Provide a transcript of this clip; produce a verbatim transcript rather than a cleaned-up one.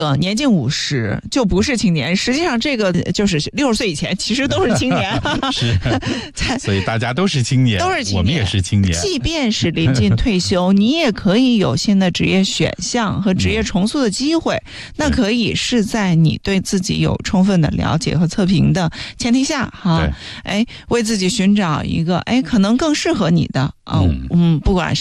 呃，年近五十就不是青年，实际上这个就是六十岁以前其实都是青年。 是，所以大家都是青年， 都是青年， 我们也是青年。 即便是临近退休，你也可以有新的职业选项和职业重塑的机会。嗯、那可以是在你对自己有充分的了解和测评的前提下，哈，哎，为自己寻找一个哎可能更适合你的啊，嗯, 嗯，不管是